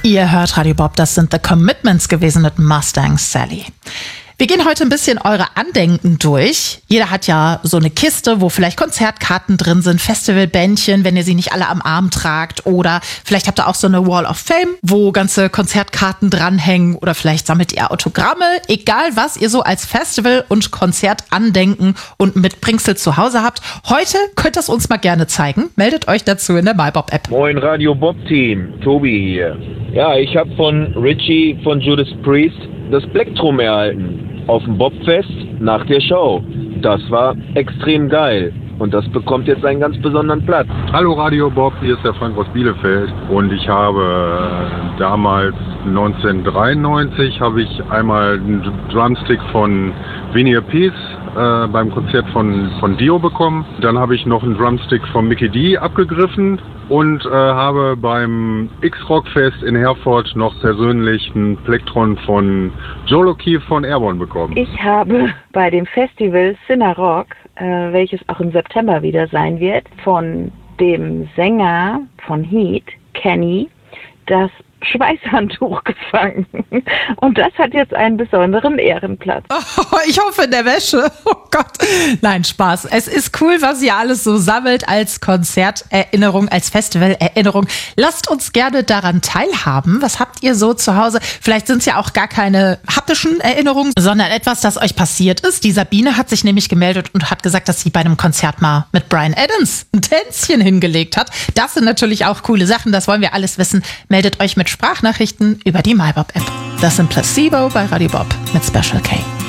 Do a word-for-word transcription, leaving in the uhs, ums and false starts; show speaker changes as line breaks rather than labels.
Ihr hört Radio Bob, das sind The Commitments gewesen mit Mustang Sally. Wir gehen heute ein bisschen eure Andenken durch. Jeder hat ja so eine Kiste, wo vielleicht Konzertkarten drin sind, Festivalbändchen, wenn ihr sie nicht alle am Arm tragt. Oder vielleicht habt ihr auch so eine Wall of Fame, wo ganze Konzertkarten dranhängen. Oder vielleicht sammelt ihr Autogramme. Egal, was ihr so als Festival- und Konzertandenken und Mitbringsel zu Hause habt. Heute könnt ihr es uns mal gerne zeigen. Meldet euch dazu in der MyBob-App.
Moin Radio Bob-Team, Tobi hier. Ja, ich habe von Richie von Judas Priest das Plektrum erhalten auf dem Bobfest nach der Show. Das war extrem geil und das bekommt jetzt einen ganz besonderen Platz.
Hallo Radio Bob, hier ist der Frank aus Bielefeld und ich habe damals neunzehnhundertdreiundneunzig habe ich einmal einen Drumstick von Vinnie Appice äh, beim Konzert von, von Dio bekommen. Dann habe ich noch einen Drumstick von Mikkey Dee abgegriffen. Und äh, habe beim X-Rock-Fest in Herford noch persönlich ein Plektron von Joel O'Keefe von Airborne bekommen.
Ich habe bei dem Festival Cinerock, äh, welches auch im September wieder sein wird, von dem Sänger von Heat, Kenny, das Schweißhandtuch gefangen. Und das hat jetzt einen besonderen Ehrenplatz.
Oh, ich hoffe in der Wäsche. Oh Gott. Nein, Spaß. Es ist cool, was ihr alles so sammelt als Konzerterinnerung, als Festivalerinnerung. Lasst uns gerne daran teilhaben. Was habt ihr so zu Hause? Vielleicht sind es ja auch gar keine haptischen Erinnerungen, sondern etwas, das euch passiert ist. Die Sabine hat sich nämlich gemeldet und hat gesagt, dass sie bei einem Konzert mal mit Bryan Adams ein Tänzchen hingelegt hat. Das sind natürlich auch coole Sachen. Das wollen wir alles wissen. Meldet euch mit Sprachnachrichten über die MyBob-App. Das sind Placebo bei Radio Bob mit Special K.